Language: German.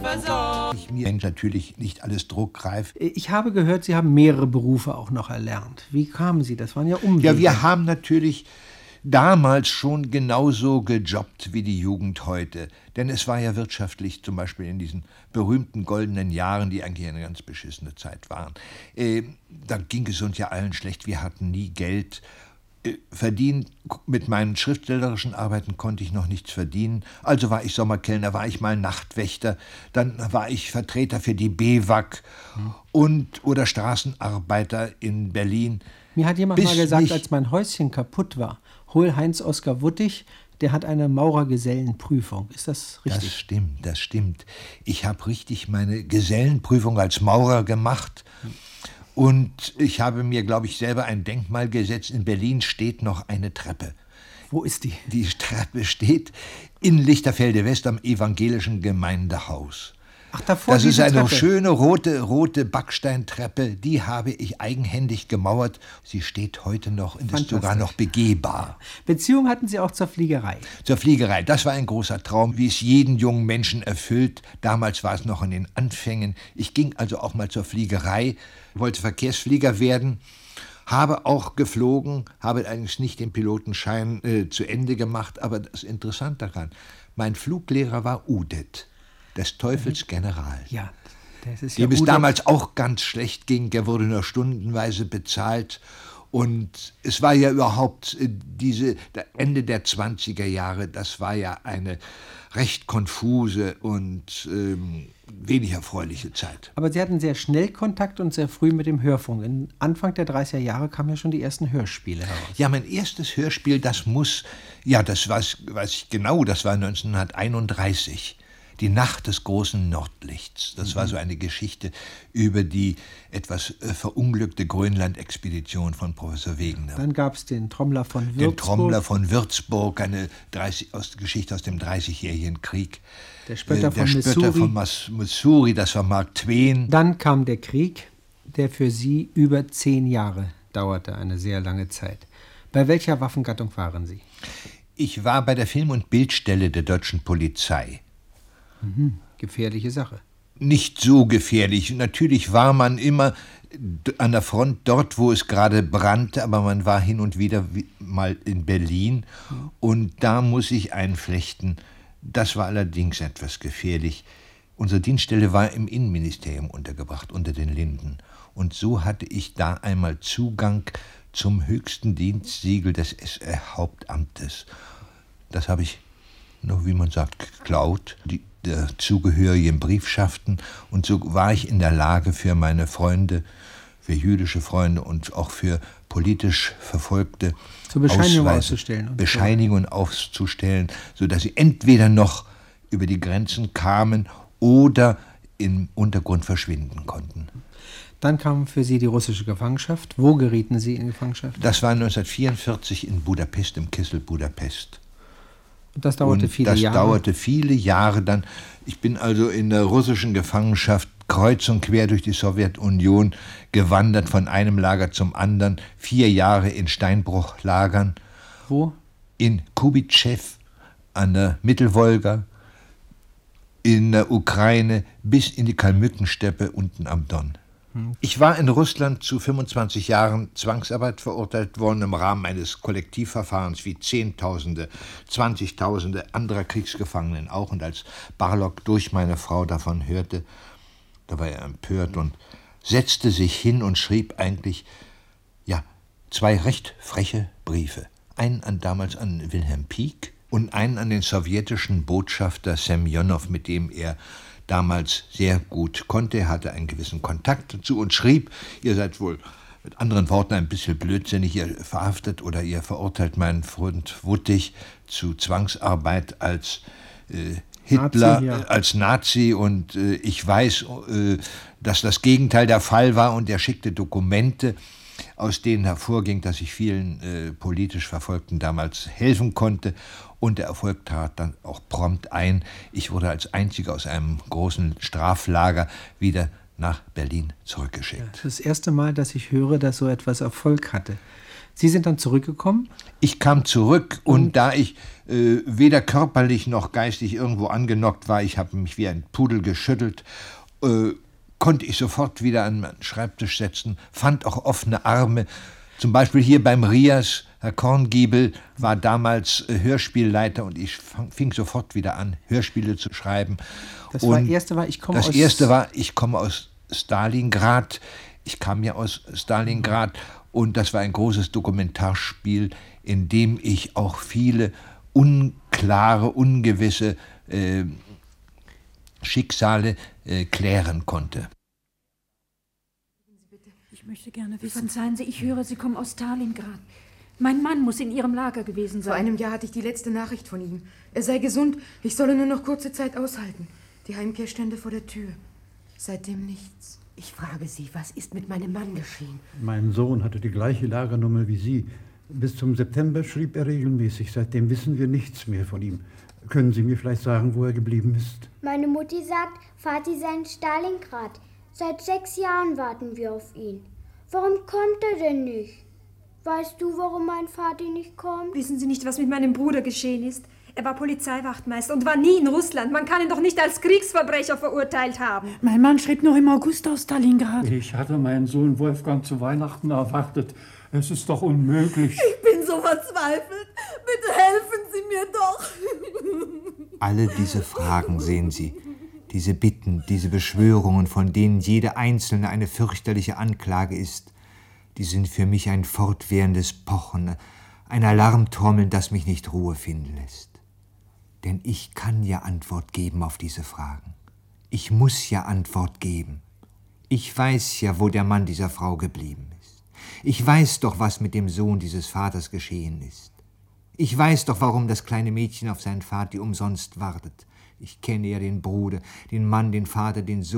versorgt. Mir natürlich nicht alles druckreif. Ich habe gehört, Sie haben mehrere Berufe auch noch erlernt. Wie kamen Sie? Das waren ja Umwege. Ja, wir haben natürlich damals schon genauso gejobbt wie die Jugend heute. Denn es war ja wirtschaftlich, zum Beispiel in diesen berühmten goldenen Jahren, die eigentlich eine ganz beschissene Zeit waren. Da ging es uns ja allen schlecht. Wir hatten nie Geld. Verdient mit meinen schriftstellerischen Arbeiten konnte ich noch nichts verdienen. Also war ich Sommerkellner, war ich mal Nachtwächter, dann war ich Vertreter für die BWAG oder Straßenarbeiter in Berlin. Mir hat jemand mal gesagt, als mein Häuschen kaputt war, hol Heinz-Oskar Wuttig, der hat eine Maurergesellenprüfung. Ist das richtig? Das stimmt. Ich habe richtig meine Gesellenprüfung als Maurer gemacht. Und ich habe mir, glaube ich, selber ein Denkmal gesetzt. In Berlin steht noch eine Treppe. Wo ist die? Die Treppe steht in Lichterfelde West am evangelischen Gemeindehaus. Ach, davor das ist eine Treppe. Schöne rote Backsteintreppe. Die habe ich eigenhändig gemauert. Sie steht heute noch und ist sogar noch begehbar. Beziehung hatten Sie auch zur Fliegerei? Zur Fliegerei. Das war ein großer Traum, wie es jeden jungen Menschen erfüllt. Damals war es noch in den Anfängen. Ich ging also auch mal zur Fliegerei, wollte Verkehrsflieger werden, habe auch geflogen, habe eigentlich nicht den Pilotenschein zu Ende gemacht. Aber das Interessante daran, mein Fluglehrer war Udet, des Teufels General. Ja, das ist ja dem es damals auch ganz schlecht ging. Der wurde nur stundenweise bezahlt. Und es war ja überhaupt Ende der 20er Jahre, das war ja eine recht konfuse und wenig erfreuliche Zeit. Aber Sie hatten sehr schnell Kontakt und sehr früh mit dem Hörfunk. Anfang der 30er Jahre kamen ja schon die ersten Hörspiele heraus. Ja, mein erstes Hörspiel, das weiß ich genau, das war 1931. Die Nacht des großen Nordlichts. Das war so eine Geschichte über die etwas verunglückte Grönland-Expedition von Professor Wegener. Dann gab es den Trommler von Würzburg. Den Trommler von Würzburg, eine Geschichte aus dem 30-jährigen Krieg. Der Spötter von Missouri, das war Mark Twain. Dann kam der Krieg, der für Sie über 10 Jahre dauerte, eine sehr lange Zeit. Bei welcher Waffengattung waren Sie? Ich war bei der Film- und Bildstelle der deutschen Polizei. Gefährliche Sache. Nicht so gefährlich. Natürlich war man immer an der Front dort, wo es gerade brannte, aber man war hin und wieder mal in Berlin. Und da muss ich einflechten, das war allerdings etwas gefährlich. Unsere Dienststelle war im Innenministerium untergebracht, unter den Linden. Und so hatte ich da einmal Zugang zum höchsten Dienstsiegel des SR-Hauptamtes. Das habe ich, wie man sagt, geklaut, der zugehörigen Briefschaften. Und so war ich in der Lage, für meine Freunde, für jüdische Freunde und auch für politisch Verfolgte Bescheinigungen auszustellen, sodass sie entweder noch über die Grenzen kamen oder im Untergrund verschwinden konnten. Dann kam für Sie die russische Gefangenschaft. Wo gerieten Sie in Gefangenschaft? Das war 1944 in Budapest, im Kessel Budapest. Das dauerte viele Jahre dann. Ich bin also in der russischen Gefangenschaft kreuz und quer durch die Sowjetunion gewandert, von einem Lager zum anderen. 4 Jahre in Steinbruchlagern. Wo? In Kubitschew an der Mittelwolga, in der Ukraine bis in die Kalmückensteppe unten am Don. Ich war in Russland zu 25 Jahren Zwangsarbeit verurteilt worden im Rahmen eines Kollektivverfahrens wie Zehntausende, 20.000 anderer Kriegsgefangenen auch. Und als Barlock durch meine Frau davon hörte, da war er empört und setzte sich hin und schrieb eigentlich, 2 recht freche Briefe. Einen damals an Wilhelm Pieck und einen an den sowjetischen Botschafter Semjonow, mit dem er damals sehr gut konnte. Er hatte einen gewissen Kontakt dazu und schrieb, ihr seid wohl mit anderen Worten ein bisschen blödsinnig, ihr verhaftet oder ihr verurteilt meinen Freund Wuttig zu Zwangsarbeit als Hitler, als Nazi und ich weiß, dass das Gegenteil der Fall war und er schickte Dokumente, aus denen hervorging, dass ich vielen politisch Verfolgten damals helfen konnte. Und der Erfolg trat dann auch prompt ein. Ich wurde als Einziger aus einem großen Straflager wieder nach Berlin zurückgeschickt. Ja, das ist das erste Mal, dass ich höre, dass so etwas Erfolg hatte. Sie sind dann zurückgekommen? Ich kam zurück und da ich weder körperlich noch geistig irgendwo angenockt war, ich habe mich wie ein Pudel geschüttelt, konnte ich sofort wieder an meinen Schreibtisch setzen, fand auch offene Arme, zum Beispiel hier beim Rias. Herr Korngiebel war damals Hörspielleiter und ich fing sofort wieder an, Hörspiele zu schreiben. Das erste war, ich komme aus Stalingrad. Ich kam ja aus Stalingrad und das war ein großes Dokumentarspiel, in dem ich auch viele unklare, ungewisse Schicksale klären konnte. Ich möchte gerne wissen. Verzeihen Sie, ich höre, Sie kommen aus Stalingrad. Mein Mann muss in Ihrem Lager gewesen sein. Vor einem Jahr hatte ich die letzte Nachricht von ihm. Er sei gesund, ich solle nur noch kurze Zeit aushalten. Die Heimkehr stände vor der Tür. Seitdem nichts. Ich frage Sie, was ist mit meinem Mann geschehen? Mein Sohn hatte die gleiche Lagernummer wie Sie. Bis zum September schrieb er regelmäßig. Seitdem wissen wir nichts mehr von ihm. Können Sie mir vielleicht sagen, wo er geblieben ist? Meine Mutti sagt, Vati sei in Stalingrad. Seit 6 Jahren warten wir auf ihn. Warum kommt er denn nicht? Weißt du, warum mein Vati nicht kommt? Wissen Sie nicht, was mit meinem Bruder geschehen ist? Er war Polizeiwachtmeister und war nie in Russland. Man kann ihn doch nicht als Kriegsverbrecher verurteilt haben. Mein Mann schrieb noch im August aus Stalingrad. Ich hatte meinen Sohn Wolfgang zu Weihnachten erwartet. Es ist doch unmöglich. Ich bin so verzweifelt. Bitte helfen Sie mir doch. Alle diese Fragen, sehen Sie, diese Bitten, diese Beschwörungen, von denen jede einzelne eine fürchterliche Anklage ist, die sind für mich ein fortwährendes Pochen, ein Alarmtrommeln, das mich nicht Ruhe finden lässt. Denn ich kann ja Antwort geben auf diese Fragen. Ich muss ja Antwort geben. Ich weiß ja, wo der Mann dieser Frau geblieben ist. Ich weiß doch, was mit dem Sohn dieses Vaters geschehen ist. Ich weiß doch, warum das kleine Mädchen auf seinen Vati umsonst wartet. Ich kenne ja den Bruder, den Mann, den Vater, den Sohn.